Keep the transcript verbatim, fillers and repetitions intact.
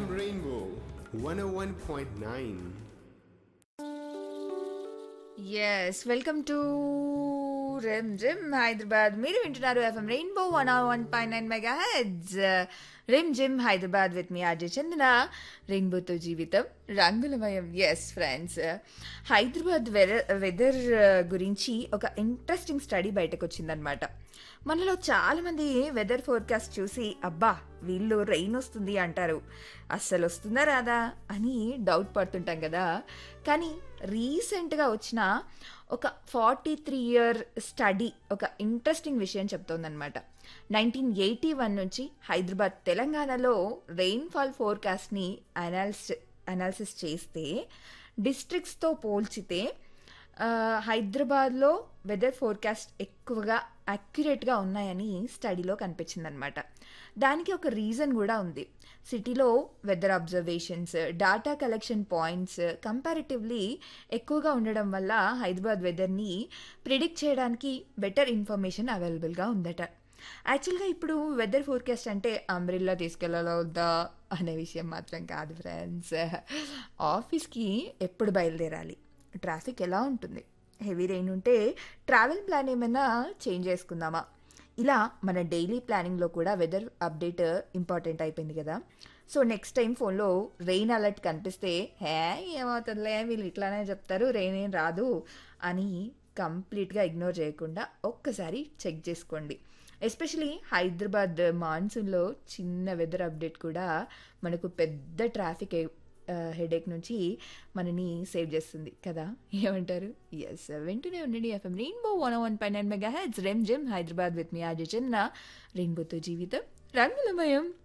FM rainbow one oh one point nine. Yes welcome to REM gym Hyderabad. మీరు వింటున్నారు FM rainbow one or one point nine mega heads. REM gym Hyderabad with me Ajay చందన. రెయిన్బోతో జీవితం రంగులమయం. Yes friends, Hyderabad weather weather గురించి ఒక interesting study బయటకు వచ్చిందనమాట. మనలో చాలామంది వెదర్ ఫోర్కాస్ట్ చూసి అబ్బా వీళ్ళు రెయిన్ వస్తుంది అంటారు, అస్సలు వస్తుందా రాదా అని డౌట్ పడుతుంటాం కదా. కానీ రీసెంట్గా వచ్చిన ఒక ఫార్టీ త్రీ ఇయర్ స్టడీ ఒక ఇంట్రెస్టింగ్ విషయం చెప్తోందనమాట. నైన్టీన్ ఎయిటీ వన్ నుంచి హైదరాబాద్ తెలంగాణలో రెయిన్ఫాల్ ఫోర్కాస్ట్ని అనాలిస్ అనాలిసిస్ చేస్తే డిస్ట్రిక్ట్స్తో పోల్చితే హైదరాబాద్లో వెదర్ ఫోర్కాస్ట్ ఎక్కువగా అక్యురేట్గా ఉన్నాయని స్టడీలో కనిపించిందనమాట. దానికి ఒక రీజన్ కూడా ఉంది. సిటీలో weather observations, data collection points comparatively ఎక్కువగా ఉండడం వల్ల హైదరాబాద్ వెదర్ని ప్రిడిక్ట్ చేయడానికి బెటర్ ఇన్ఫర్మేషన్ అవైలబుల్గా ఉందట. యాక్చువల్గా ఇప్పుడు వెదర్ ఫోర్కాస్ట్ అంటే అంబ్రిల్లా తీసుకెళ్ళాలా వద్దా అనే విషయం మాత్రం కాదు ఫ్రెండ్స్. ఆఫీస్కి ఎప్పుడు బయలుదేరాలి, ట్రాఫిక్ ఎలా ఉంటుంది, హెవీ రెయిన్ ఉంటే ట్రావెల్ ప్లాన్ ఏమైనా చేంజ్ చేసుకుందామా, ఇలా మన డైలీ ప్లానింగ్లో కూడా వెదర్ అప్డేట్ ఇంపార్టెంట్ అయిపోయింది కదా. సో నెక్స్ట్ టైం ఫోన్లో రెయిన్ అలర్ట్ కనిపిస్తే హే ఏమవుతుందిలే వీళ్ళు ఇట్లానే చెప్తారు, రెయిన్ ఏం రాదు అని కంప్లీట్గా ఇగ్నోర్ చేయకుండా ఒక్కసారి చెక్ చేసుకోండి. ఎస్పెషలీ హైదరాబాద్ మాన్సూన్లో చిన్న వెదర్ అప్డేట్ కూడా మనకు పెద్ద ట్రాఫిక్ హెడేక్ నుంచి మనని సేవ్ చేస్తుంది కదా, ఏమంటారు? ఎస్, వెంటనే ఉండండి FM rainbow one one point nine mega heads. REM gym Hyderabad with me Ajay చందన. రెయిన్బోతో జీవితం రంగులమయం.